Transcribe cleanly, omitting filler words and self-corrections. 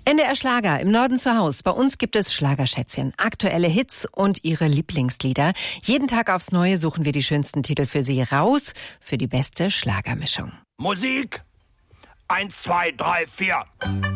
NDR Schlager im Norden zu Haus. Bei uns gibt es Schlagerschätzchen, aktuelle Hits und ihre Lieblingslieder. Jeden Tag aufs Neue suchen wir die schönsten Titel für Sie raus, für die beste Schlagermischung. Musik 1, 2, 3, 4.